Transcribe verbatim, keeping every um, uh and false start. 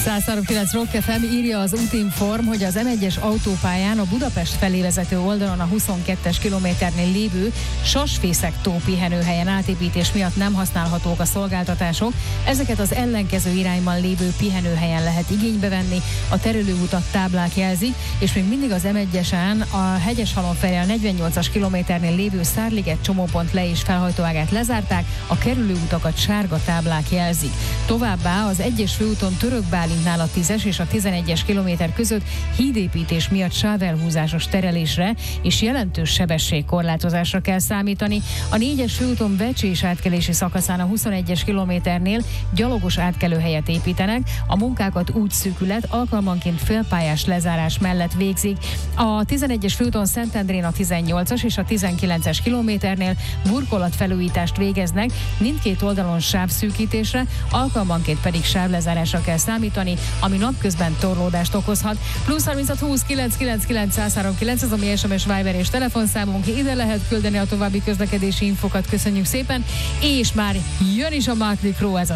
száz három kilenc Rock ef em, írja az Útinform, hogy az em egyes autópályán a Budapest felé vezető oldalon a huszonkettes kilométernél lévő Sasfészek-tó pihenőhelyen átépítés miatt nem használhatók a szolgáltatások. Ezeket az ellenkező irányban lévő pihenőhelyen lehet igénybe venni, a terülőutat táblák jelzik, és még mindig az em egyesen a Hegyeshalomfehérrel negyvennyolcas kilométernél lévő Szárliget csomópont le- és felhajtóágát lezárták, a kerülőutakat sárga táblák jelzik. Továbbá az egyes főúton Török-Bálintnál a tízes és a tizenegyes kilométer között hídépítés miatt sávelhúzásos terelésre és jelentős sebességkorlátozásra kell számítani. A négyes főúton Vecsés átkelési szakaszán a huszonegyes kilométernél gyalogos átkelőhelyet építenek, a munkákat útszűkület alkalmanként félpályás lezárás mellett végzik. A tizenegyes főúton Szentendrén a tizennyolcas és a tizenkilences kilométernél burkolatfelújítást végeznek, mindkét oldalon sávszűkítésre, alkalmanként pedig sávlezárásra kell számítani, ami napközben torlódást okozhat. Plusz harminchat húsz kilenc kilenc kilenc száz három kilenc, ez a mi es em es, Viber és telefonszámunk, ide lehet küldeni a további közlekedési infokat, köszönjük szépen, és már jön is a Mötley Crüe, ez a